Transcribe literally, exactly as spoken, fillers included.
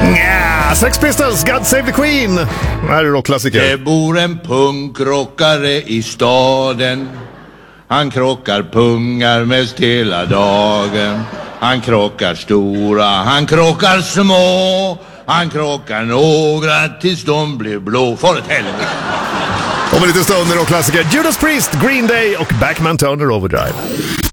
Ja, Sex Pistols, God Save the Queen. Här är rockklassiker. Det bor en punkrockare i staden. Han krockar pungar mest hela dagen. Han krockar stora, han krockar små. Han krockar några tills de blir blå. För ett helvete. Om en liten stund är rockklassiker Judas Priest, Green Day och Backman Turner Overdrive.